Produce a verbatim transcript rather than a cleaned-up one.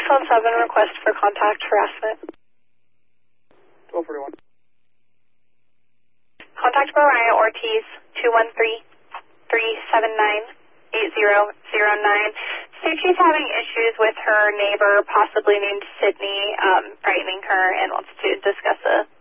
twelve seven, request for contact harassment. twelve forty-one. Contact Mariah Ortiz, two one three, three seven nine, eight zero zero nine. So she's having issues with her neighbor, possibly named Sydney, um, frightening her, and wants to discuss a